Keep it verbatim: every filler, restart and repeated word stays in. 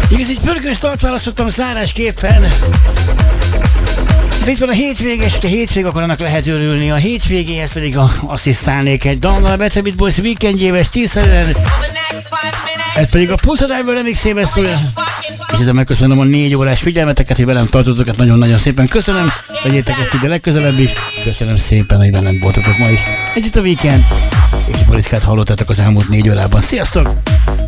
Igaz, egy pörgős tart választottam zárásképpen. De itt van a hétvége, és a hétvég, akkor annak lehet örülni. A hétvégéhez pedig a, asszisztálnék egy dallal, a Better Beat Boys weekendjével, tízszerűen. Ez pedig a Puszadájból remixébe szól. És ezzel megköszönöm a négy órás figyelmeteket, hogy velem tartottatok, nagyon-nagyon szépen köszönöm. Vegyétek ezt ide legközelebb is. Köszönöm szépen, hogy velem voltatok ma is. Ez itt a Weekend, és Boriskát hallottátok az elmúlt négy órában. Sziasztok!